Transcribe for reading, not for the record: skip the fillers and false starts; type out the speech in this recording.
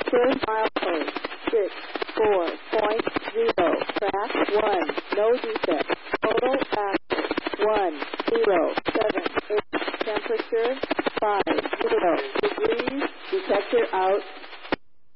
Clear milepost 64.0. Track 1. No defect. Total axis 1078. Temperature 50 degrees. Detector out.